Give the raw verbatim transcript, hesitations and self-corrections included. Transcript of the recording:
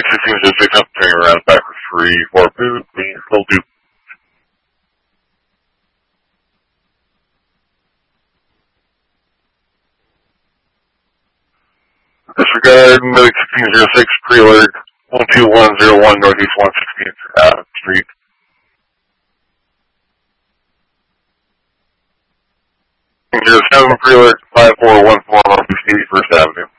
sixteen oh six, I'm turning around back for three, four, boot, please, still do. Disregard, Medic sixteen oh six, pre-alert, one two one oh one Northeast one sixteenth uh, Street. zero seven, pre-alert, five four one four Northeast eighty-first Avenue.